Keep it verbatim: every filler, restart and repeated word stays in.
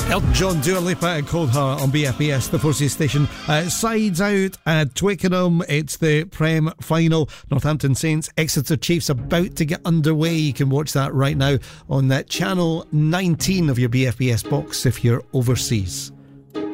Elton John, Dua Lipa and Cold Heart on B F B S, the Forces station. Uh, sides out at Twickenham. It's the Prem final. Northampton Saints, Exeter Chiefs about to get underway. You can watch that right now on that channel nineteen of your B F B S box if you're overseas.